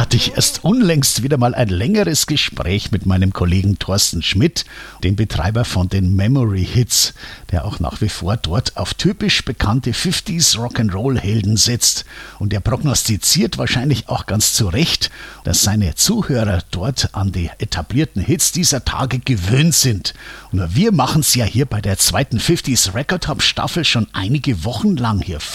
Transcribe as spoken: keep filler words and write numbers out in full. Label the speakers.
Speaker 1: hatte ich erst unlängst wieder mal ein längeres Gespräch mit meinem Kollegen Thorsten Schmidt, dem Betreiber von den Memory Hits, der auch nach wie vor dort auf typisch bekannte fünfziger Rock'n'Roll-Helden setzt. Und er prognostiziert wahrscheinlich auch ganz zu Recht, dass seine Zuhörer dort an die etablierten Hits dieser Tage gewöhnt sind. Und wir machen es ja hier bei der zweiten fünfziger Record Hop Staffel schon einige Wochen lang hier